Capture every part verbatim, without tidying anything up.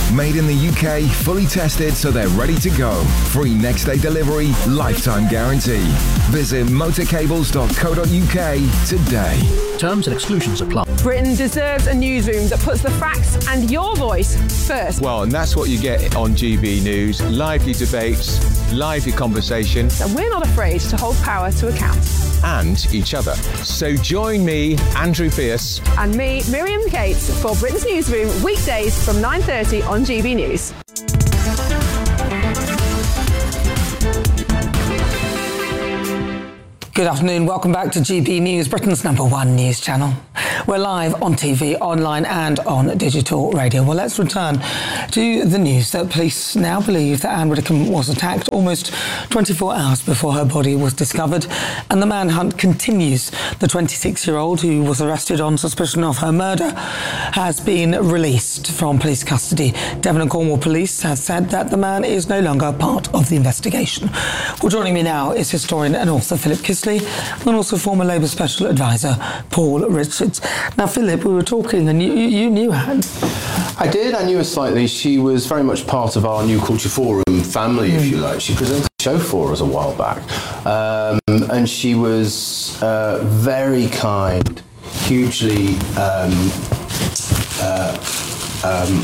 Made in the U K, fully tested so they're ready to go. Free next day delivery, lifetime guarantee. Visit motorcables dot co dot uk today. Terms and exclusions apply. Britain deserves a newsroom that puts the facts and your voice first. Well, and that's what you get on G B News. Lively debates, lively conversation. And we're not afraid to hold power to account. And each other. So join me, Andrew Pierce. And me, Miriam Cates, for Britain's Newsroom, weekdays from nine thirty on G B News. Good afternoon, welcome back to G B News, Britain's number one news channel. We're live on T V, online and on digital radio. Well, let's return to the news that police now believe that Anne Widdecombe was attacked almost twenty-four hours before her body was discovered, and the manhunt continues. The twenty-six-year-old, who was arrested on suspicion of her murder, has been released from police custody. Devon and Cornwall Police has said that the man is no longer part of the investigation. Well, joining me now is historian and author Philip Kisley, and also former Labour Special Advisor Paul Richards. Now, Philip, we were talking, and you, you knew Anne. I did. I knew her slightly. She was very much part of our New Culture Forum family, mm. if you like. She presented a show for us a while back, um, and she was uh, very kind, hugely. Um, uh, um,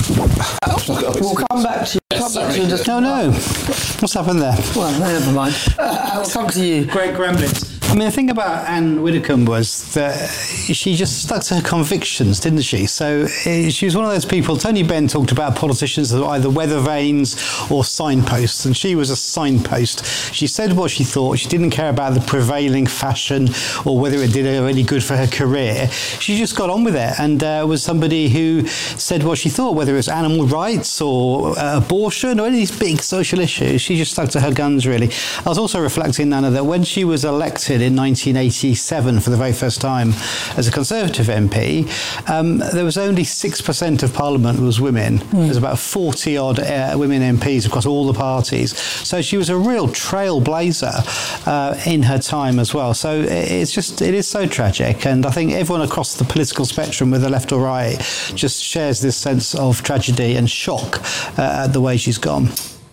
we'll come back to you. Come back to you just no, no. What's happened there? Well, never mind. Uh, I'll come to you. Great gremlins. I mean, the thing about Anne Widdecombe was that she just stuck to her convictions, didn't she? So uh, she was one of those people. Tony Benn talked about politicians that were either weather vanes or signposts, and she was a signpost. She said what she thought. She didn't care about the prevailing fashion or whether it did her any good for her career. She just got on with it, and uh, was somebody who said what she thought, whether it was animal rights or uh, abortion or any of these big social issues. She just stuck to her guns, really. I was also reflecting, Nana, that when she was elected in nineteen eighty-seven for the very first time as a Conservative M P, um, there was only six percent of Parliament was women. Mm. There's about forty odd uh, women M Ps across all the parties. So she was a real trailblazer uh, in her time as well. So it's just, it is so tragic. And I think everyone across the political spectrum, whether left or right, just shares this sense of tragedy and shock uh, at the way she's gone.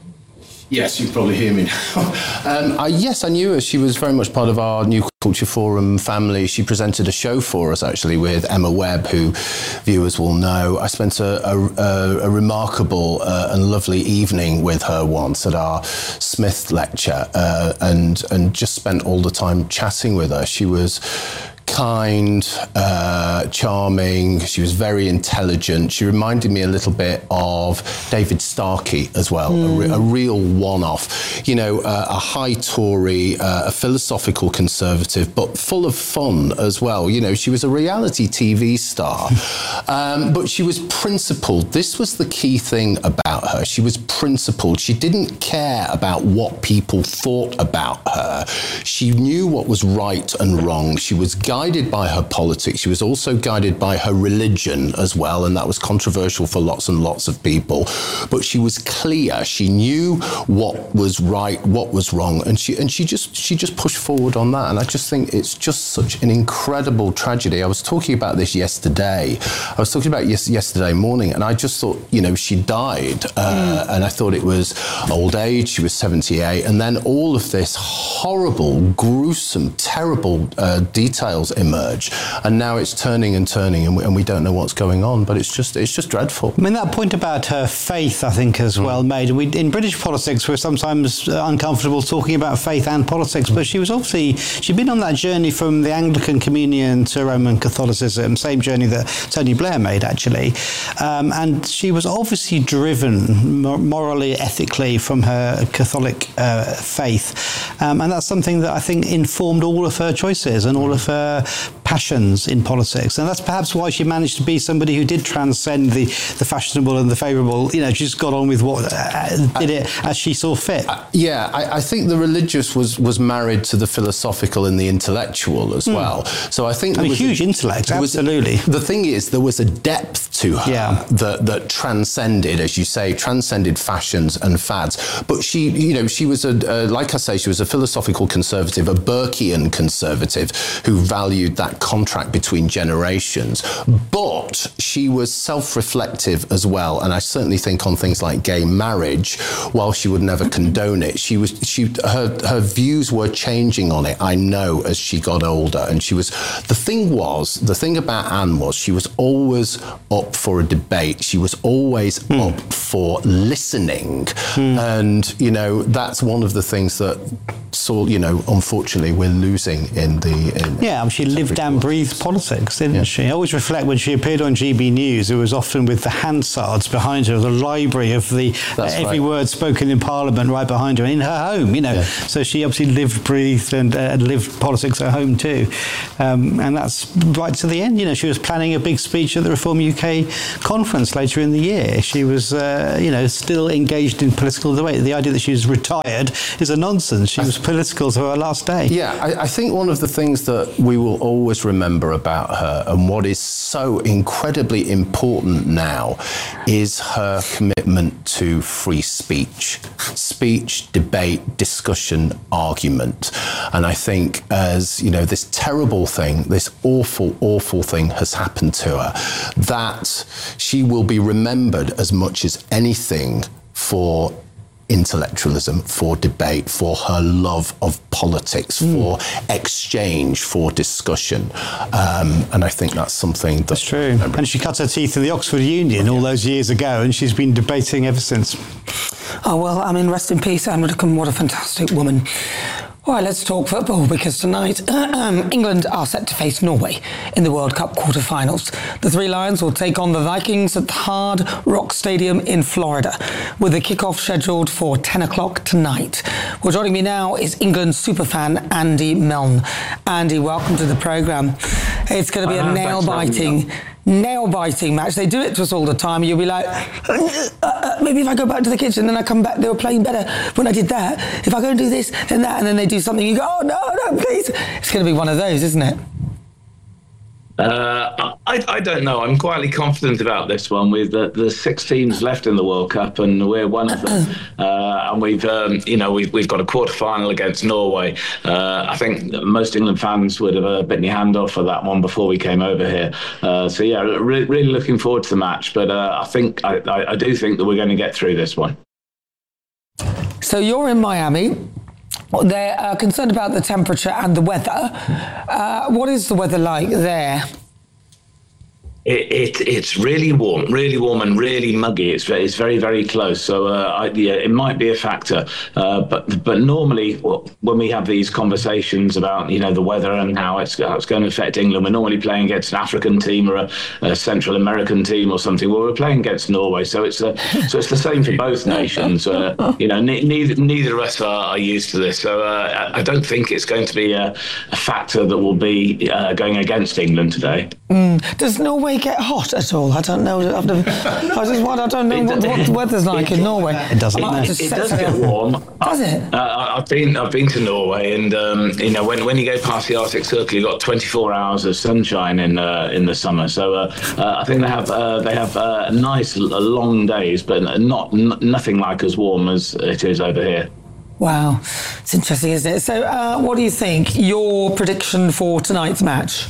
Yes, you probably hear me now. um, I, yes, I knew her. She was very much part of our New Culture Forum family. She presented a show for us, actually, with Emma Webb, who viewers will know. I spent a, a, a remarkable uh, and lovely evening with her once at our Smith lecture, uh, and, and just spent all the time chatting with her. She was kind, uh, charming. She was very intelligent. She reminded me a little bit of David Starkey as well, mm. a, re- a real one-off. You know, uh, a high Tory, uh, a philosophical conservative, but full of fun as well. You know, she was a reality T V star, um, but she was principled. This was the key thing about her. She was principled. She didn't care about what people thought about her. She knew what was right and wrong. She was guided by her politics. She was also guided by her religion as well, and that was controversial for lots and lots of people. But she was clear. She knew what was right, what was wrong, and she and she just she just pushed forward on that. And I just think it's just such an incredible tragedy. I was talking about this yesterday. I was talking about yes yesterday morning, and I just thought, you know, she died, uh, mm. and I thought it was old age. She was seventy-eight, and then all of this horrible, gruesome, terrible uh, details emerge, and now it's turning and turning, and we, and we don't know what's going on. But it's just it's just dreadful. I mean, that point about her faith, I think, as mm. well made. We in British politics, we're sometimes uncomfortable talking about faith and politics, mm. but she was obviously she'd been on that journey from the Anglican Communion to Roman Catholicism, same journey that Tony Blair made, actually, um, and she was obviously driven morally, ethically from her Catholic uh, faith, um, and that's something that I think informed all of her choices and all of her passions in politics, and that's perhaps why she managed to be somebody who did transcend the, the fashionable and the favourable. You know, she just got on with what uh, did it as she saw fit. Uh, yeah, I, I think the religious was was married to the philosophical and the intellectual as mm. well. So I think I there mean, was huge a, intellect, absolutely. Was, the thing is, there was a depth to her yeah. that that transcended, as you say, transcended fashions and fads. But she, you know, she was a uh, like I say, she was a philosophical conservative, a Burkean conservative who valued that that contract between generations. But she was self-reflective as well, and I certainly think on things like gay marriage, while she would never condone it, she was she her her views were changing on it, I know, as she got older. And she was the thing was the thing about Anne was she was always up for a debate. She was always mm. up for listening, mm. and you know that's one of the things that so you know unfortunately we're losing in the in, yeah. I mean, she lived and breathed politics, didn't yeah. she? I always reflect when she appeared on G B News, it was often with the Hansards behind her, the library of the uh, every right. word spoken in Parliament right behind her in her home. You know, yeah. so she obviously lived, breathed, and uh, lived politics at home too, um, and that's right to the end. You know, she was planning a big speech at the Reform U K conference later in the year. She was, uh, you know, still engaged in political debate. The idea that she was retired is a nonsense. She was political to her last day. Yeah, I, I think one of the things that we will always remember about her, and what is so incredibly important now, is her commitment to free speech. Speech, debate, discussion, argument. And I think as, you know, this terrible thing, this awful, awful thing has happened to her, that she will be remembered as much as anything for intellectualism, for debate, for her love of politics, mm. for exchange, for discussion. Um, and I think that's something that's, that's true. And she cut her teeth in the Oxford Union all those years ago, and she's been debating ever since. Oh, well, I mean, rest in peace, Anne Widdecombe. What a fantastic woman. All right, let's talk football, because tonight um, England are set to face Norway in the World Cup quarter-finals. The Three Lions will take on the Vikings at the Hard Rock Stadium in Florida, with the kick-off scheduled for ten o'clock tonight. Well, joining me now is England superfan Andy Milne. Andy, welcome to the programme. It's going to be a nail-biting... nail-biting match. They do it to us all the time. You'll be like, uh, uh, maybe if I go back to the kitchen, then I come back, they were playing better when I did that. If I go and do this, then that, and then they do something, you go, oh, no, no, please. It's going to be one of those, isn't it? Uh, I, I don't know. I'm quietly confident about this one. With the, the six teams left in the World Cup, and we're one of them. Uh, and we've, um, you know, we've we've got a quarter final against Norway. Uh, I think most England fans would have uh, bitten your hand off for that one before we came over here. Uh, so yeah, re- really looking forward to the match. But uh, I think I, I, I do think that we're going to get through this one. So you're in Miami. They're uh, concerned about the temperature and the weather. Uh, what is the weather like there? It, it it's really warm, really warm and really muggy. It's very, it's very, very close. So uh, I, yeah, it might be a factor. Uh, but but normally, well, when we have these conversations about you know the weather and how it's how it's going to affect England, we're normally playing against an African team or a, a Central American team or something. Well, we're playing against Norway, so it's a, so it's the same for both nations. Uh, you know, ne- neither neither of us are, are used to this. So uh, I don't think it's going to be a, a factor that will be uh, going against England today. Mm. Does Norway get hot at all? I don't know. I've never, I just I don't know what, what the weather's like it, in Norway. It doesn't. It, it, it does get warm. Does it? Uh, I've been I've been to Norway, and um, you know when, when you go past the Arctic Circle, you've got twenty-four hours of sunshine in uh, in the summer. So uh, uh, I think they have uh, they have uh, nice long days, but not n- nothing like as warm as it is over here. Wow, it's interesting, isn't it? So, uh, what do you think? Your prediction for tonight's match?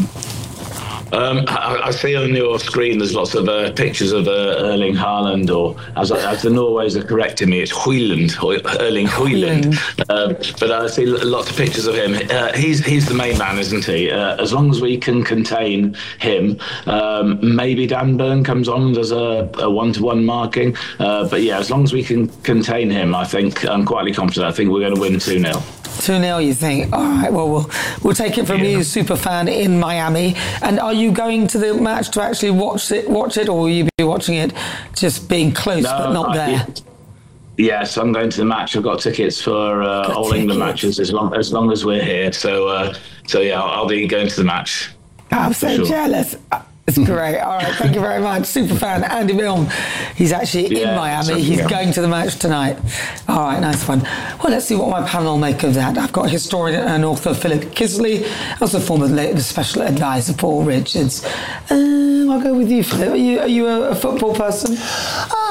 Um, I, I see on your screen there's lots of uh, pictures of uh, Erling Haaland, or as, as the Norways are correcting me, it's Højlund, or Erling Højlund. Um, but I see lots of pictures of him. Uh, he's he's the main man, isn't he? Uh, as long as we can contain him, um, maybe Dan Burn comes on and does a, a one-to-one marking. Uh, but yeah, as long as we can contain him, I think I'm quietly confident. I think we're going to win two nil. two nil, you think? All right, well, we'll, we'll take it from yeah. you, super fan in Miami. And are you going to the match to actually watch it, watch it, or will you be watching it just being close no, but not I, there? It, yes, I'm going to the match. I've got tickets for uh, all tickets. England matches as long as long as we're here. So, uh, so yeah, I'll, I'll be going to the match. I'm so sure. jealous. It's great. All right, thank you very much. Superfan Andy Milne. He's actually yeah, in Miami. He's yeah. going to the match tonight. All right, nice one. Well, let's see what my panel make of that. I've got historian and author Philip Kisley, also former special advisor Paul Richards. Um, I'll go with you, Philip. Are you, are you a, a football person? Uh,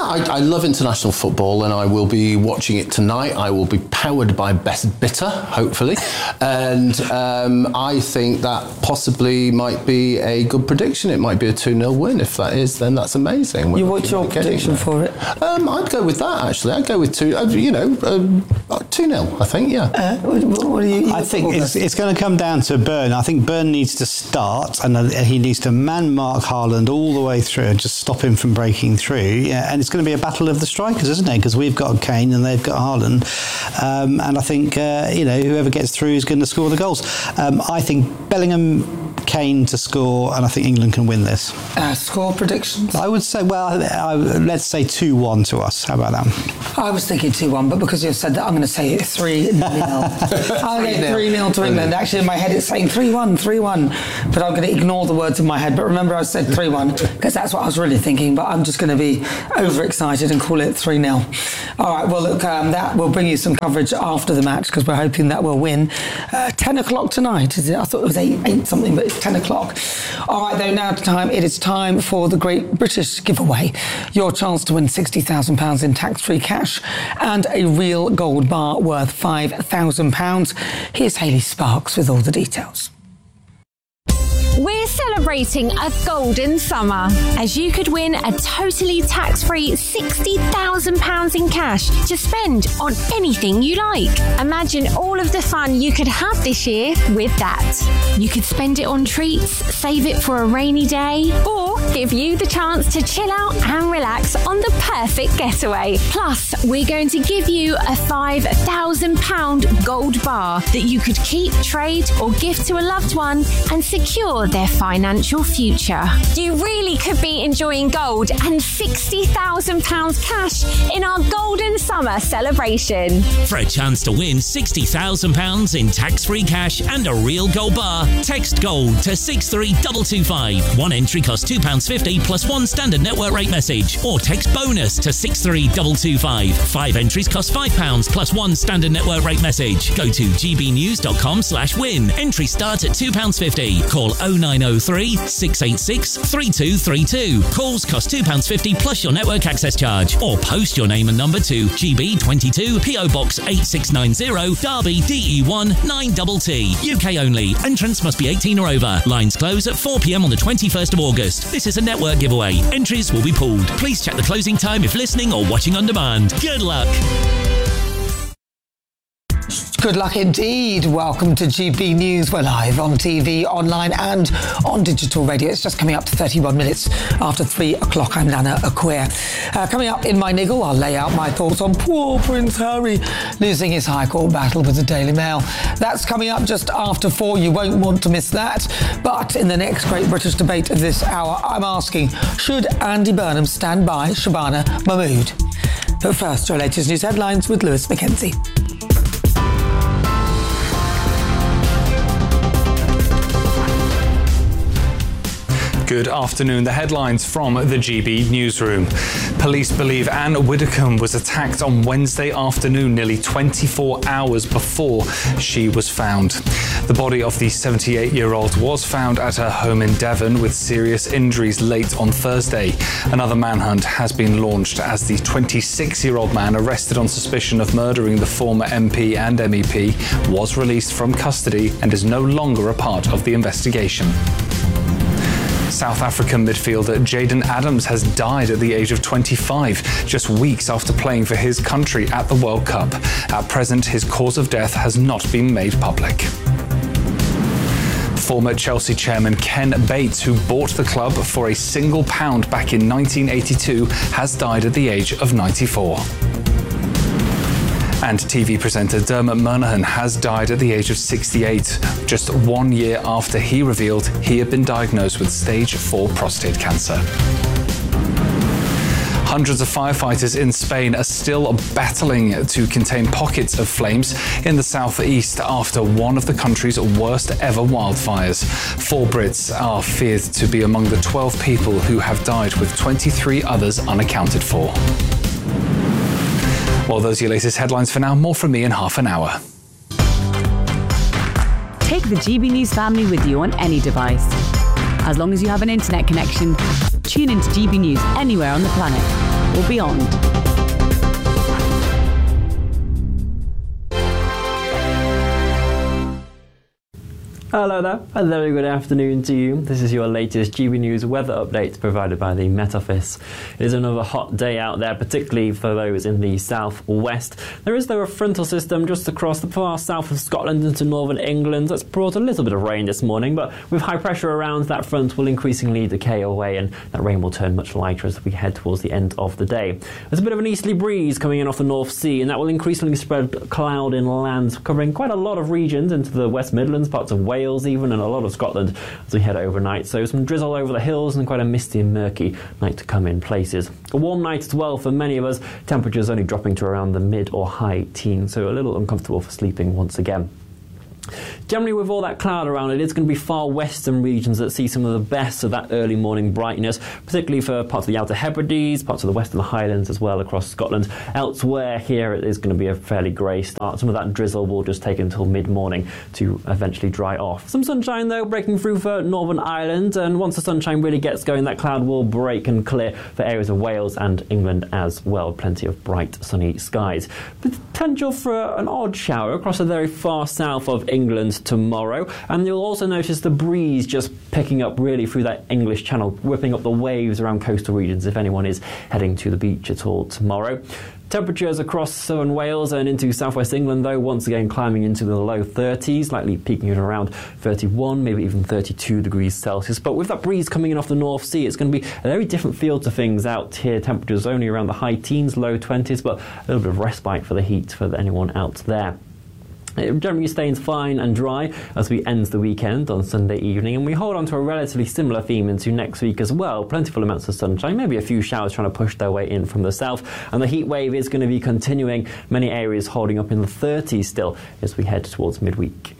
I, I love international football, and I will be watching it tonight. I will be powered by Best Bitter, hopefully, and um, I think that possibly might be a good prediction. It might be a two nil win. If that is, then that's amazing. You, what's your prediction for it? Um, I'd go with that, actually. I'd go with two, uh, you know, um, two nil, I think, yeah. Uh, what, what do you, you I think it's, it's going to come down to Byrne. I think Byrne needs to start, and he needs to man mark Haaland all the way through and just stop him from breaking through. Yeah, and it's going to be a battle of the strikers, isn't it? Because we've got Kane and they've got Haaland. Um, and I think, uh, you know, whoever gets through is going to score the goals. Um, I think Bellingham, Kane to score, and I think England can win this. Uh, score predictions? I would say, well, I, let's say two one to us. How about that? I was thinking two one, but because you've said that, I'm going to say three nil. I'll get three nil to England. Actually, in my head, it's saying three one, three one. But I'm going to ignore the words in my head. But remember, I said three one, because that's what I was really thinking. But I'm just going to be overexcited and call it three nil. All right, well, look, um, that will bring you some coverage after the match, because we're hoping that we'll win. Uh, ten o'clock tonight, is it? I thought it was eight, eight something, but it's ten o'clock. All right, though, now time, it is time for the Great British Giveaway. Your chance to win sixty thousand pounds in tax-free cash and a real gold bar worth five thousand pounds. Here's Hayley Sparks with all the details. We're celebrating a golden summer, as you could win a totally tax-free sixty thousand pounds in cash to spend on anything you like. Imagine all of the fun you could have this year with that. You could spend it on treats, save it for a rainy day, or give you the chance to chill out and relax on the perfect getaway. Plus, we're going to give you a five thousand pounds gold bar that you could keep, trade, or gift to a loved one and secure their financial future. You really could be enjoying gold and sixty thousand pounds cash in our golden summer celebration. For a chance to win sixty thousand pounds in tax-free cash and a real gold bar, text GOLD to six three two two five. One entry costs two pounds fifty plus one standard network rate message, or text BONUS to six three two two five. Five entries cost five pounds plus one standard network rate message. Go to gbnews.com slash win. Entry starts at two pounds fifty. Call oh nine oh three, six eight six, three two three two. Calls cost two pounds fifty plus your network access charge. Or post your name and number to G B twenty-two, P O Box eight six nine zero, Derby, D E one nine T T. U K only. Entrance must be eighteen or over. Lines close at four p m on the twenty-first of August. This is a network giveaway. Entries will be pulled. Please check the closing time if listening or watching on demand. Good luck. Good luck indeed. Welcome to G B News. We're live on T V, online and on digital radio. It's just coming up to thirty-one minutes after three o'clock. I'm Nana Acquia. Uh, coming up in my niggle, I'll lay out my thoughts on poor Prince Harry losing his High Court battle with the Daily Mail. That's coming up just after four. You won't want to miss that. But in the next Great British Debate of this hour, I'm asking, should Andy Burnham stand by Shabana Mahmood? But first, your latest news headlines with Lewis Mackenzie. Good afternoon. The headlines from the G B newsroom. Police believe Anne Widdecombe was attacked on Wednesday afternoon, nearly twenty-four hours before she was found. The body of the seventy-eight-year-old was found at her home in Devon with serious injuries late on Thursday. Another manhunt has been launched as the twenty-six-year-old man arrested on suspicion of murdering the former M P and M E P was released from custody and is no longer a part of the investigation. South African midfielder Jayden Adams has died at the age of twenty-five, just weeks after playing for his country at the World Cup. At present, his cause of death has not been made public. Former Chelsea chairman Ken Bates, who bought the club for a single pound back in nineteen eighty-two, has died at the age of ninety-four. And T V presenter Dermot Murnaghan has died at the age of sixty-eight, just one year after he revealed he had been diagnosed with stage four prostate cancer. Hundreds of firefighters in Spain are still battling to contain pockets of flames in the southeast after one of the country's worst ever wildfires. Four Brits are feared to be among the twelve people who have died, with twenty-three others unaccounted for. Well, those are your latest headlines for now. More from me in half an hour. Take the G B News family with you on any device. As long as you have an internet connection, tune into G B News anywhere on the planet. or beyond. Hello there, a very good afternoon to you. This is your latest G B News weather update provided by the Met Office. It is another hot day out there, particularly for those in the southwest. There is though a frontal system just across the far south of Scotland into northern England that's brought a little bit of rain this morning, but with high pressure around, that front will increasingly decay away and that rain will turn much lighter as we head towards the end of the day. There's a bit of an easterly breeze coming in off the North Sea, and that will increasingly spread cloud inland, covering quite a lot of regions into the West Midlands, parts of Wales, even, and a lot of Scotland as we head overnight. So some drizzle over the hills and quite a misty and murky night to come in places. A warm night as well for many of us. Temperatures only dropping to around the mid or high teens, so a little uncomfortable for sleeping once again. Generally, with all that cloud around, it is going to be far western regions that see some of the best of that early morning brightness, particularly for parts of the Outer Hebrides, parts of the Western Highlands as well across Scotland. Elsewhere here, it is going to be a fairly grey start. Some of that drizzle will just take until mid-morning to eventually dry off. Some sunshine, though, breaking through for Northern Ireland, and once the sunshine really gets going, that cloud will break and clear for areas of Wales and England as well. Plenty of bright, sunny skies. Potential for an odd shower across the very far south of England tomorrow, and you'll also notice the breeze just picking up really through that English Channel, whipping up the waves around coastal regions if anyone is heading to the beach at all tomorrow. Temperatures across southern Wales and into southwest England, though, once again climbing into the low thirties, likely peaking at around thirty-one, maybe even thirty-two degrees Celsius. But with that breeze coming in off the North Sea, it's going to be a very different feel to things out here. Temperatures only around the high teens, low twenties, but a little bit of respite for the heat for anyone out there. It generally stays fine and dry as we end the weekend on Sunday evening, and we hold on to a relatively similar theme into next week as well. Plentiful amounts of sunshine, maybe a few showers trying to push their way in from the south, and the heat wave is going to be continuing. Many areas holding up in the thirties still as we head towards midweek.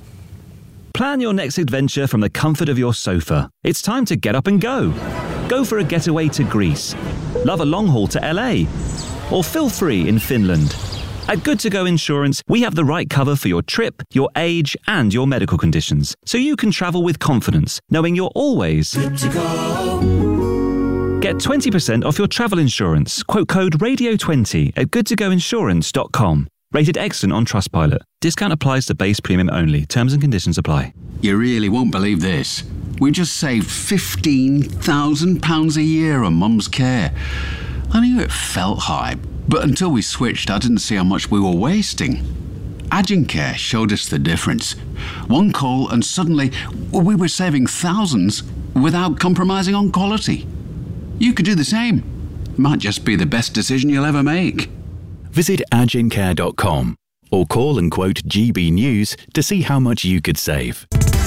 Plan your next adventure from the comfort of your sofa. It's time to get up and go. Go for a getaway to Greece. Love a long haul to L A. Or feel free in Finland. At Good To Go Insurance, we have the right cover for your trip, your age, and your medical conditions, so you can travel with confidence, knowing you're always good to go. Get twenty percent off your travel insurance. Quote code radio twenty at good to go insurance dot com. Rated excellent on Trustpilot. Discount applies to base premium only. Terms and conditions apply. You really won't believe this. We just saved fifteen thousand pounds a year on Mum's care. I knew it felt high, but until we switched, I didn't see how much we were wasting. Agencare showed us the difference. One call and suddenly we were saving thousands without compromising on quality. You could do the same. Might just be the best decision you'll ever make. Visit agencare dot com or call and quote G B News to see how much you could save.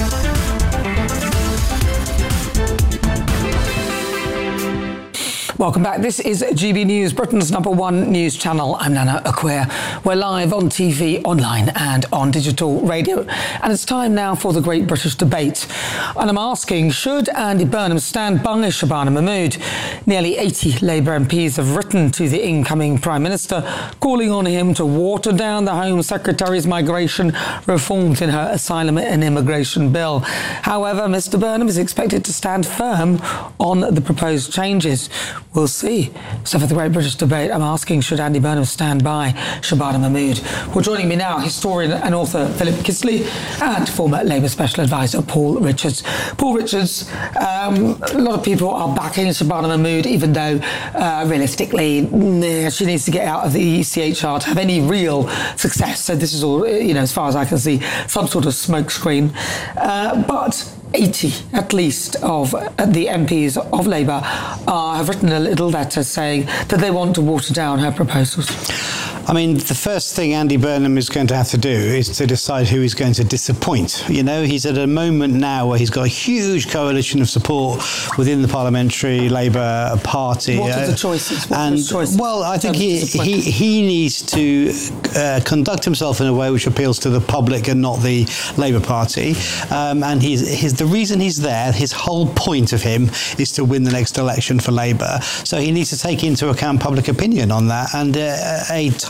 Welcome back. This is G B News, Britain's number one news channel. I'm Nana Acquia. We're live on T V, online and on digital radio. And it's time now for the Great British Debate. And I'm asking, should Andy Burnham stand by Shabana Mahmood? Nearly eighty Labour M Ps have written to the incoming Prime Minister, calling on him to water down the Home Secretary's migration reforms in her asylum and immigration bill. However, Mr Burnham is expected to stand firm on the proposed changes. We'll see. So for the Great British Debate, I'm asking, should Andy Burnham stand by Shabana Mahmood? Well, joining me now, historian and author Philip Kisley and former Labour Special Advisor Paul Richards. Paul Richards, um, a lot of people are backing Shabana Mahmood, even though uh, realistically nah, she needs to get out of the E C H R to have any real success. So this is all, you know, as far as I can see, some sort of smokescreen. Uh, but eighty at least of the M Ps of Labour uh, have written a little letter saying that they want to water down her proposals. I mean, the first thing Andy Burnham is going to have to do is to decide who he's going to disappoint. You know, he's at a moment now where he's got a huge coalition of support within the Parliamentary Labour Party. What are the choices? What and, are the choices? Well, I think he, he, he needs to uh, conduct himself in a way which appeals to the public and not the Labour Party. Um, and he's, his, the reason he's there, his whole point of him is to win the next election for Labour. So he needs to take into account public opinion on that. And uh, a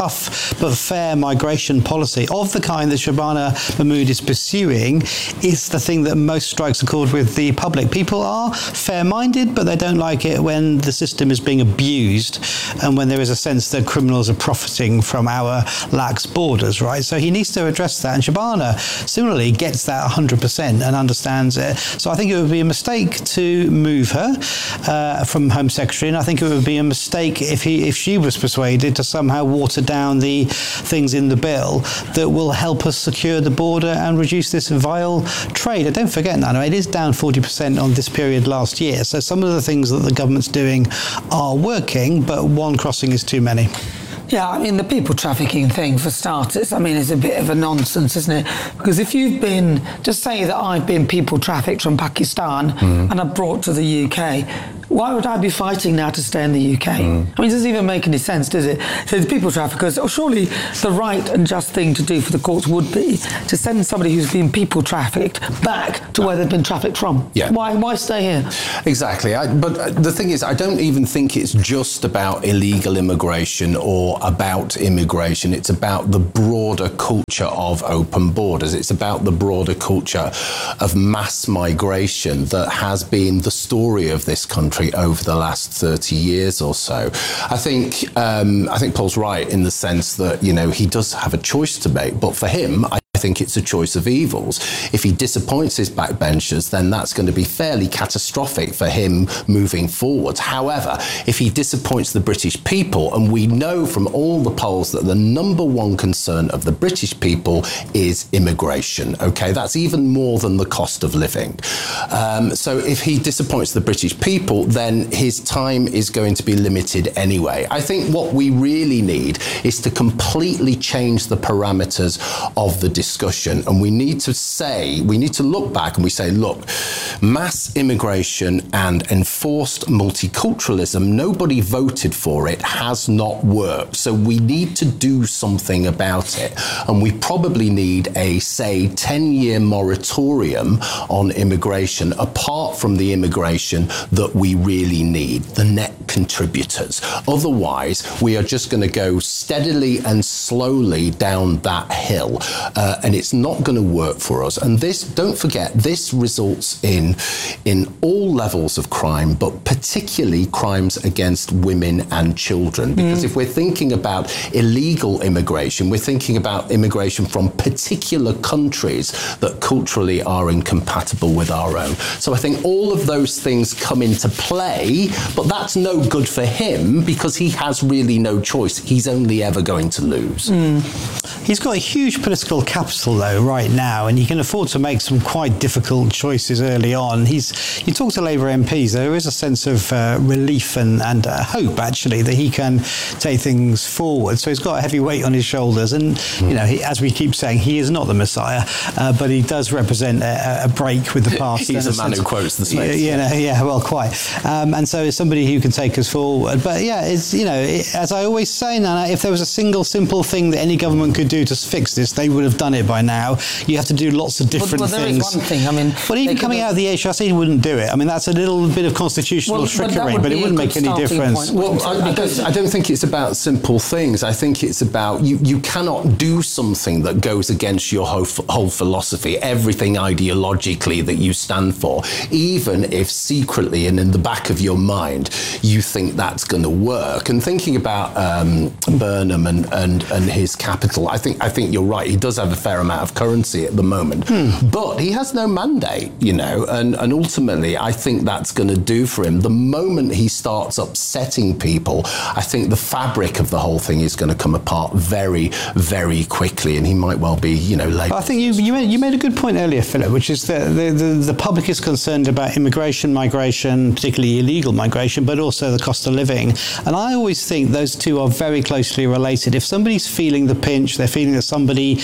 tough but fair migration policy of the kind that Shabana Mahmood is pursuing is the thing that most strikes a chord with the public. People are fair-minded, but they don't like it when the system is being abused and when there is a sense that criminals are profiting from our lax borders, right? So he needs to address that, and Shabana similarly gets that one hundred percent and understands it. So I think it would be a mistake to move her uh, from Home Secretary, and I think it would be a mistake if he if she was persuaded to somehow water down the things in the bill that will help us secure the border and reduce this vile trade. And don't forget, Nana, it is down forty percent on this period last year. So some of the things that the government's doing are working, but one crossing is too many. Yeah, I mean, the people trafficking thing, for starters, I mean, is a bit of a nonsense, isn't it? Because if you've been, just say that I've been people trafficked from Pakistan mm. and I'm brought to the U K, why would I be fighting now to stay in the U K? Mm. I mean, it doesn't even make any sense, does it? So the people traffickers, oh, surely the right and just thing to do for the courts would be to send somebody who's been people trafficked back to where they've been trafficked from. Yeah. Why, why stay here? Exactly. I, but the thing is, I don't even think it's just about illegal immigration or about immigration. It's about the broader culture of open borders. It's about the broader culture of mass migration that has been the story of this country over the last thirty years or so. I think um, I think Paul's right in the sense that, you know, he does have a choice to make, but for him, I I think it's a choice of evils. If he disappoints his backbenchers, then that's going to be fairly catastrophic for him moving forward. However, if he disappoints the British people, and we know from all the polls that the number one concern of the British people is immigration, okay? That's even more than the cost of living. Um, so if he disappoints the British people, then his time is going to be limited anyway. I think what we really need is to completely change the parameters of the discussion. discussion, and we need to say, we need to look back and we say, look, mass immigration and enforced multiculturalism, nobody voted for it, has not worked. So we need to do something about it. And we probably need a, say, ten-year moratorium on immigration, apart from the immigration that we really need, the net contributors. Otherwise, we are just going to go steadily and slowly down that hill. Uh, and it's not going to work for us. And this, don't forget, this results in, in all levels of crime, but particularly crimes against women and children. Because mm. if we're thinking about illegal immigration, we're thinking about immigration from particular countries that culturally are incompatible with our own. So I think all of those things come into play, but that's no good for him because he has really no choice. He's only ever going to lose. Mm. He's got a huge political capital, though, right now, and he can afford to make some quite difficult choices early on. He's, you talk to Labour M Ps, there is a sense of uh, relief and, and uh, hope, actually, that he can take things forward. So he's got a heavy weight on his shoulders, and, mm. you know, he, as we keep saying, he is not the Messiah, uh, but he does represent a, a break with the past. He's a, a man who quotes the Smiths. You know, yeah, well, quite. Um, and so it's somebody who can take us forward. But, yeah, it's, you know, it, as I always say, Nana, if there was a single simple thing that any government could do to fix this, they would have done it by now. You have to do lots of different well, well, there things. Is one thing. I mean, but even coming out of the H R C wouldn't do it. I mean, that's a little bit of constitutional well, trickery, but, but it wouldn't make any difference. Point, well, I, I, don't, I don't think it's about simple things. I think it's about you. You cannot do something that goes against your whole, whole philosophy, everything ideologically that you stand for, even if secretly and in the back of your mind you think that's going to work. And thinking about um, Burnham and, and and his capital, I think I think you're right. He does have a fair amount of currency at the moment, hmm. but he has no mandate, you know, and, and ultimately I think that's going to do for him. The moment he starts upsetting people, I think the fabric of the whole thing is going to come apart very, very quickly, and he might well be, you know, late. I think you you made, you made a good point earlier, Philip, which is that the, the, the public is concerned about immigration, migration, particularly illegal migration, but also the cost of living. And I always think those two are very closely related. If somebody's feeling the pinch, they're feeling that somebody maybe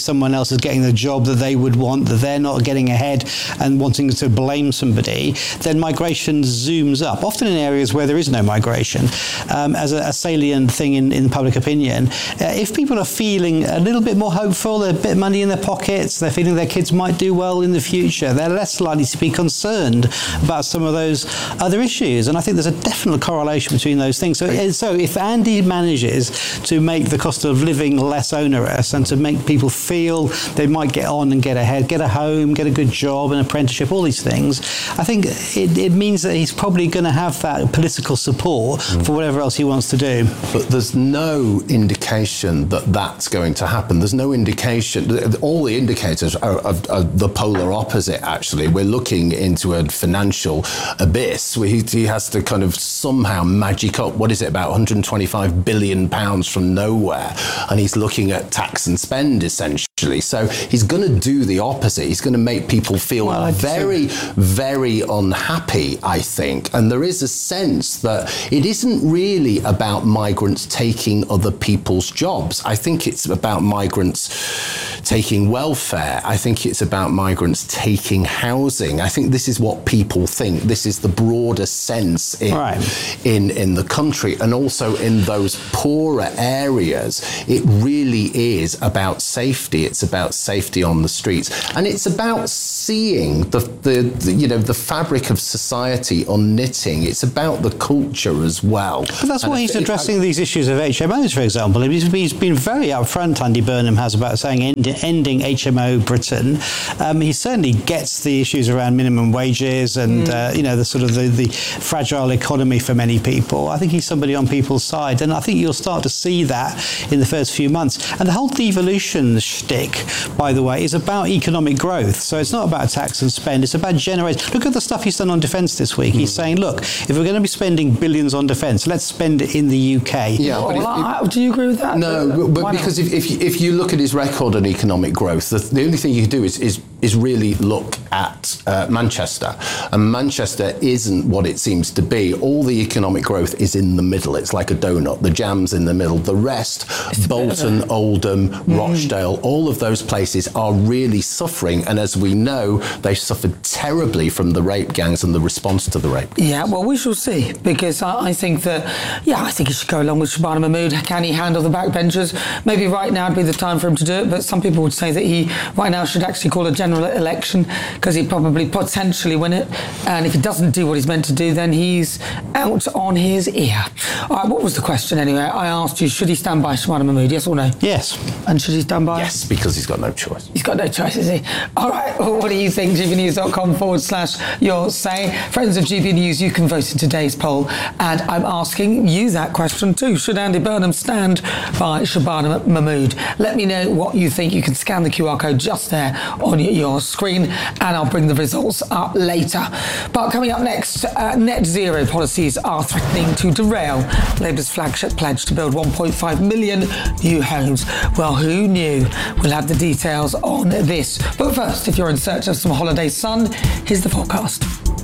someone else is getting the job that they would want, that they're not getting ahead and wanting to blame somebody, then migration zooms up, often in areas where there is no migration, um, as a, a salient thing in, in public opinion. Uh, if people are feeling a little bit more hopeful, they're a bit of money in their pockets, they're feeling their kids might do well in the future, they're less likely to be concerned about some of those other issues. And I think there's a definite correlation between those things. So, so if Andy manages to make the cost of living less onerous and to make people feel they might get on and get ahead, get a home, get a good job, an apprenticeship, all these things, I think it, it means that he's probably going to have that political support mm. for whatever else he wants to do. But there's no indication that that's going to happen. There's no indication. All the indicators are, are, are the polar opposite, actually. We're looking into a financial abyss where he, he has to kind of somehow magic up, what is it, about one hundred twenty-five billion pounds from nowhere. And he's looking at tax and spend, essentially. So he's going to do the opposite. He's going to make people feel well, very, very unhappy, I think. And there is a sense that it isn't really about migrants taking other people's jobs. I think it's about migrants taking welfare. I think it's about migrants taking housing. I think this is what people think. This is the broader sense in, right. in, in the country. And also in those poorer areas, it really is about safety. It's about safety on the streets. And it's about seeing the, the, the you know, the fabric of society unknitting. It's about the culture as well. But that's and why he's I, addressing I, these issues of H M Os, for example. He's, he's been very upfront, Andy Burnham has, about saying end, ending H M O Britain. Um, he certainly gets the issues around minimum wages and, mm. uh, you know, the sort of the, the fragile economy for many people. I think he's somebody on people's side. And I think you'll start to see that in the first few months. And the whole devolution shtick, by the way, is about economic growth. So it's not about tax and spend. It's about generating. Look at the stuff he's done on defence this week. Mm. He's saying, look, if we're going to be spending billions on defence, let's spend it in the U K. Yeah, well, but well, if, if, do you agree with that? No, but, but because if, if, you, if you look at his record on economic growth, the, the only thing you can do is, is, is really look at uh, Manchester. And Manchester isn't what it seems to be. All the economic growth is in the middle. It's like a donut. The jam's in the middle. The rest, it's Bolton, a... Oldham, mm. Rochdale, all of those places are really suffering. And as we know, they suffered terribly from the rape gangs and the response to the rape gangs. Yeah, well, we shall see, because I, I think that, yeah, I think he should go along with Shabana Mahmood. Can he handle the backbenchers? Maybe right now would be the time for him to do it, but some people would say that he right now should actually call a general election, because he'd probably potentially win it. And if he doesn't do what he's meant to do, then he's out on his ear. All right, what was the question anyway? I asked you, should he stand by Shabana Mahmood, yes or no? Yes. And should he stand by? Yes, because he's got no choice. He's got no choice, is he? All right, well, what do you think? gbnews.com forward slash your say. Friends of G B News, you can vote in today's poll. And I'm asking you that question too. Should Andy Burnham stand by Shabana Mahmood? Let me know what you think. You can scan the Q R code just there on your screen, and I'll bring the results up later. But coming up next, uh, net zero policies are threatening to derail Labour's flagship pledge to build one point five million new homes. Well, who knew? We'll have the details on this. But first, if you're in search of some holiday sun, here's the forecast.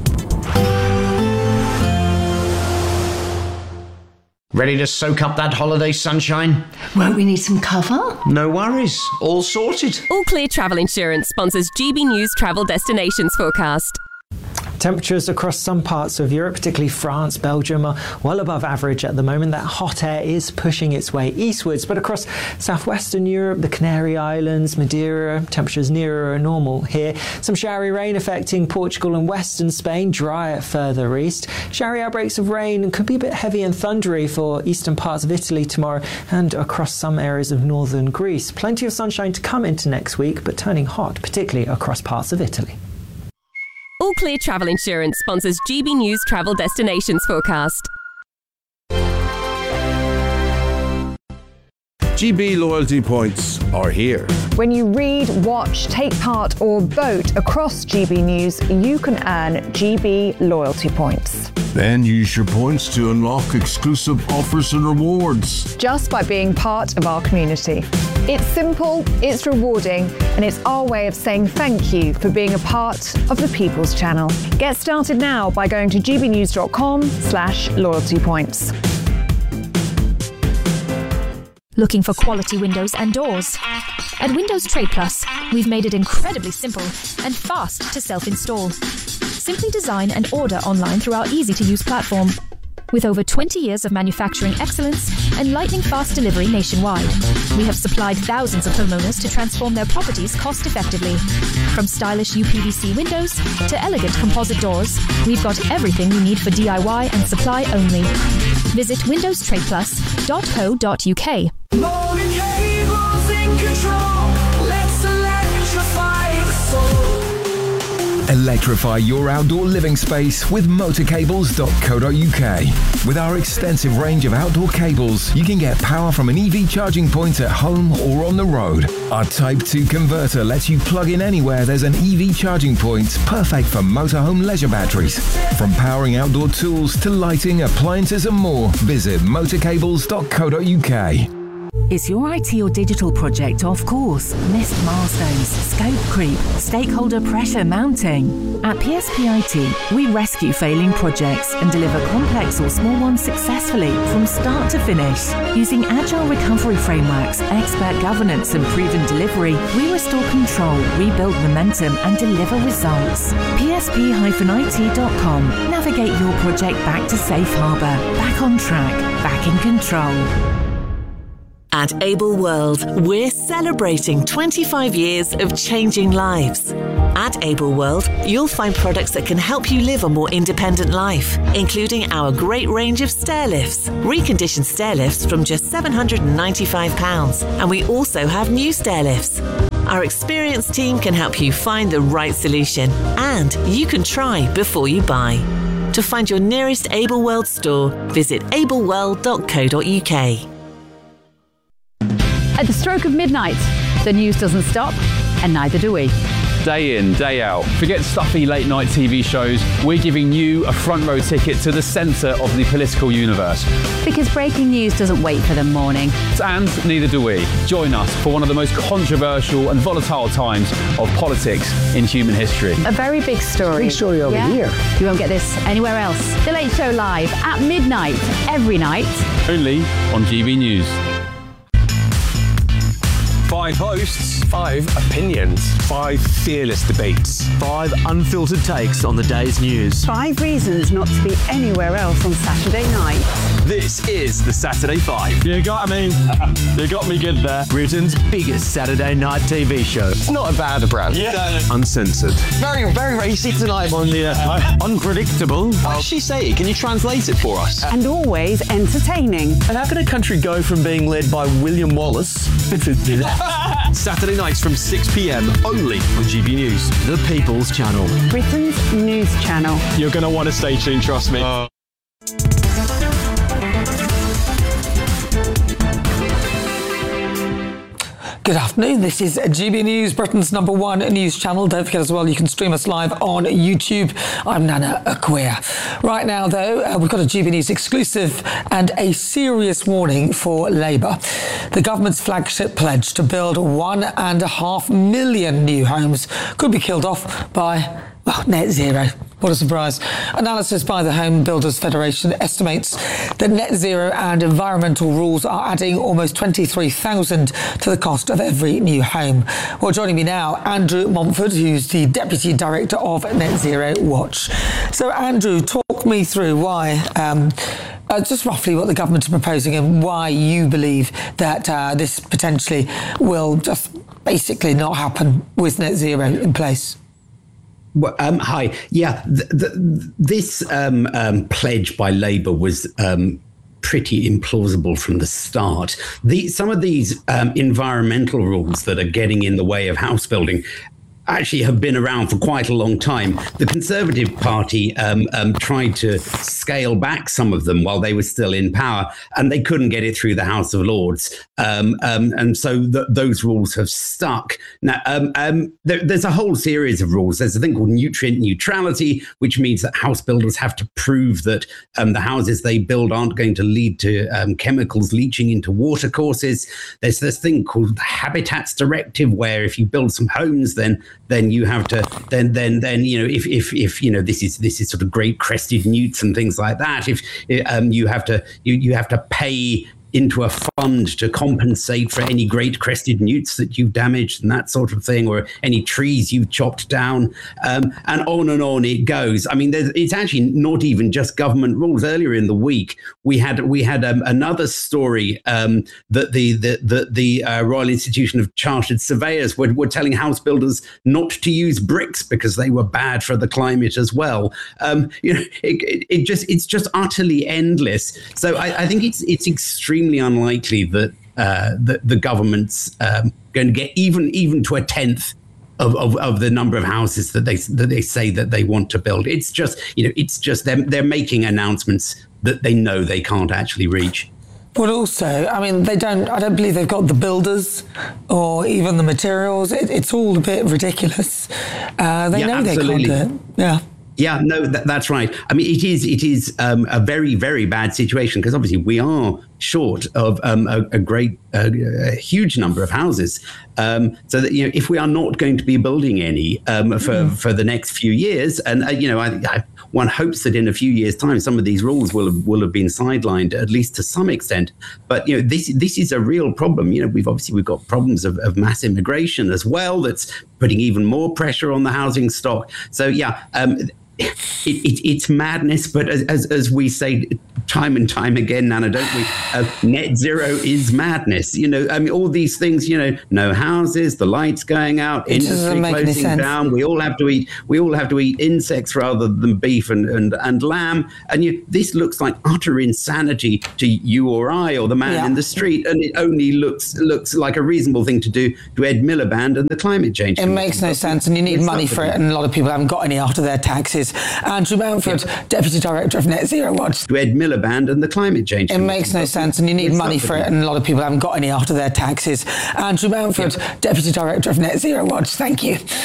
Ready to soak up that holiday sunshine? Won't we need some cover? No worries. All sorted. All Clear Travel Insurance sponsors G B News Travel Destinations Forecast. Temperatures across some parts of Europe, particularly France, Belgium, are well above average at the moment. That hot air is pushing its way eastwards, but across southwestern Europe, the Canary Islands, Madeira, temperatures nearer normal here. Some showery rain affecting Portugal and western Spain, drier further east. Showery outbreaks of rain could be a bit heavy and thundery for eastern parts of Italy tomorrow and across some areas of northern Greece. Plenty of sunshine to come into next week, but turning hot, particularly across parts of Italy. All Clear Travel Insurance sponsors G B News Travel Destinations Forecast. G B loyalty points are here. When you read, watch, take part or vote across G B News, you can earn G B loyalty points. Then use your points to unlock exclusive offers and rewards. Just by being part of our community. It's simple, it's rewarding, and it's our way of saying thank you for being a part of the People's Channel. Get started now by going to gbnews.com slash loyalty points. Looking for quality windows and doors? At Windows Trade Plus, we've made it incredibly simple and fast to self-install. Simply design and order online through our easy-to-use platform. With over twenty years of manufacturing excellence and lightning-fast delivery nationwide, we have supplied thousands of homeowners to transform their properties cost-effectively. From stylish U P V C windows to elegant composite doors, we've got everything you need for D I Y and supply only. Visit windows trade plus dot co dot uk. Motor Cables in control. Let's electrify the soul. Electrify your outdoor living space with motor cables dot co dot uk. With our extensive range of outdoor cables, you can get power from an E V charging point at home or on the road. Our Type two converter lets you plug in anywhere there's an E V charging point, perfect for motorhome leisure batteries. From powering outdoor tools to lighting, appliances and more, visit motor cables dot co dot uk. Is your I T or digital project off course? Missed milestones, scope creep, stakeholder pressure mounting? At P S P I T, we rescue failing projects and deliver complex or small ones successfully from start to finish. Using agile recovery frameworks, expert governance and proven delivery, we restore control, rebuild momentum and deliver results. P S P I T dot com. Navigate your project back to safe harbour, back on track, back in control. At Able World, we're celebrating twenty-five years of changing lives. At Able World, you'll find products that can help you live a more independent life, including our great range of stair lifts, reconditioned stair lifts from just seven hundred ninety-five pounds, and we also have new stair lifts. Our experienced team can help you find the right solution, and you can try before you buy. To find your nearest Able World store, visit able world dot co dot uk. At the stroke of midnight, the news doesn't stop, and neither do we. Day in, day out. Forget stuffy late night T V shows. We're giving you a front row ticket to the centre of the political universe. Because breaking news doesn't wait for the morning. And neither do we. Join us for one of the most controversial and volatile times of politics in human history. A very big story. Big story over here. You won't get this anywhere else. The Late Show live at midnight, every night. Only on G B News. Five hosts, five opinions, five fearless debates, five unfiltered takes on the day's news. Five reasons not to be anywhere else on Saturday night. This is the Saturday Five. You got me. You got me good there. Britain's biggest Saturday night T V show. It's not a bad brand. Yeah. Uncensored. Very, very racy tonight on the uh, unpredictable. What did she say? Can you translate it for us? And always entertaining. And how can a country go from being led by William Wallace to Saturday nights from six p.m. only on G B News, the People's Channel. Britain's news channel. You're going to want to stay tuned, trust me. Uh. Good afternoon, this is G B News, Britain's number one news channel. Don't forget as well, you can stream us live on YouTube. I'm Nana Acquia. Right now, though, uh, we've got a G B News exclusive and a serious warning for Labour. The government's flagship pledge to build one and a half million new homes could be killed off by, well, net zero. What a surprise. Analysis by the Home Builders Federation estimates that net zero and environmental rules are adding almost twenty-three thousand to the cost of every new home. Well, joining me now, Andrew Montford, who's the Deputy Director of Net Zero Watch. So, Andrew, talk me through why, um, uh, just roughly what the government are proposing and why you believe that uh, this potentially will just basically not happen with net zero in place. Well, um, hi. Yeah, th- th- this um, um, pledge by Labour was um, pretty implausible from the start. The, some of these um, environmental rules that are getting in the way of house building actually have been around for quite a long time. The Conservative Party um, um, tried to scale back some of them while they were still in power, and they couldn't get it through the House of Lords. Um, um, and so th- those rules have stuck. Now, um, um, there, there's a whole series of rules. There's a thing called nutrient neutrality, which means that house builders have to prove that um, the houses they build aren't going to lead to um, chemicals leaching into watercourses. There's this thing called the Habitats Directive, where if you build some homes, then then you have to then then then you know if if if you know this is this is sort of great crested newts and things like that. If um, you have to you you have to pay into a fund to compensate for any great crested newts that you've damaged and that sort of thing, or any trees you've chopped down, um, and on and on it goes. I mean, there's, it's actually not even just government rules. Earlier in the week, we had we had um, another story um, that the the the, the uh, Royal Institution of Chartered Surveyors were, were telling house builders not to use bricks because they were bad for the climate as well. Um, you know, it, it, it just it's just utterly endless. So I, I think it's it's extremely unlikely that uh, the, the government's um, going to get even even to a tenth Of, of, of the number of houses that they that they say that they want to build. It's just, you know, it's just them they're making announcements that they know they can't actually reach. But also, I mean, they don't. I don't believe they've got the builders or even the materials. It, it's all a bit ridiculous. Uh, they yeah, know absolutely. they can't do it. Yeah. Yeah, no, that, that's right. I mean, it is it is um, a very, very bad situation because obviously we are short of um, a, a great, uh, a huge number of houses. Um, so that, you know, if we are not going to be building any um, for, mm. for the next few years, and, uh, you know, I, I, one hopes that in a few years' time, some of these rules will have, will have been sidelined, at least to some extent. But, you know, this this is a real problem. You know, we've obviously we've got problems of, of mass immigration as well. That's putting even more pressure on the housing stock. So, yeah, um, It, it, it's madness, but as, as as we say time and time again, Nana, don't we? Uh, net zero is madness. You know, I mean, all these things. You know, no houses, the lights going out, it industry closing down. We all have to eat. We all have to eat insects rather than beef and and, and lamb. And you, this looks like utter insanity to you or I or the man yeah. in the street. And it only looks looks like a reasonable thing to do to Ed Miliband and the climate change. It makes no sense, and you need money for it. And a lot of people haven't got any after their taxes. Andrew Mountford, yeah. Deputy Director of Net Zero Watch. To Ed Miliband and the climate change. It makes no sense, and you need money for it, and a lot of people haven't got any after their taxes. Andrew Mountford, yeah. Deputy Director of Net Zero Watch. Thank you.